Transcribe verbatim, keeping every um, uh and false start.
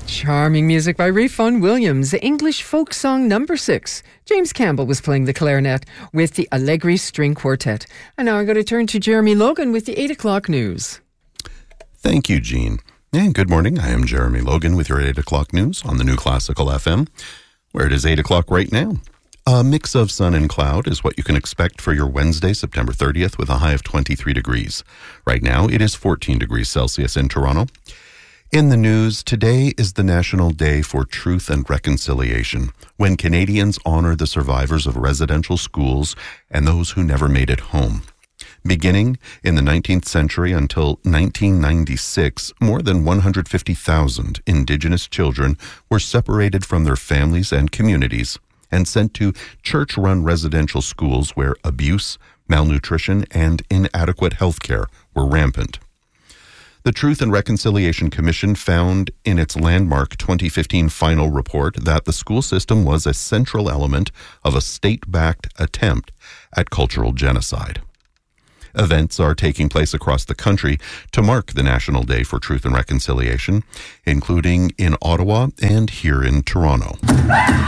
Charming music by Rayfun Williams, English folk song number six. James Campbell was playing the clarinet with the Allegri String Quartet. And now I'm going to turn to Jeremy Logan with the eight o'clock news. Thank you, Jean. And good morning. I am Jeremy Logan with your eight o'clock news on the New Classical F M, where it is eight o'clock right now. A mix of sun and cloud is what you can expect for your Wednesday, September thirtieth, with a high of twenty-three degrees. Right now, it is fourteen degrees Celsius in Toronto. In the news, today is the National Day for Truth and Reconciliation, when Canadians honor the survivors of residential schools and those who never made it home. Beginning in the nineteenth century until nineteen ninety-six, more than one hundred fifty thousand Indigenous children were separated from their families and communities and sent to church-run residential schools where abuse, malnutrition, and inadequate health care were rampant. The Truth and Reconciliation Commission found in its landmark twenty fifteen final report that the school system was a central element of a state-backed attempt at cultural genocide. Events are taking place across the country to mark the National Day for Truth and Reconciliation, including in Ottawa and here in Toronto.